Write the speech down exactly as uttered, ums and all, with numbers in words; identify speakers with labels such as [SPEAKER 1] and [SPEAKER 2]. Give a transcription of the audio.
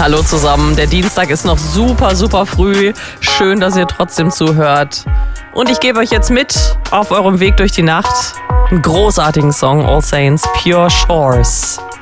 [SPEAKER 1] Hallo zusammen, der Dienstag ist noch super, super früh. Schön, dass ihr trotzdem zuhört. Und ich gebe euch jetzt mit auf eurem Weg durch die Nacht einen großartigen Song, All Saints, Pure Shores.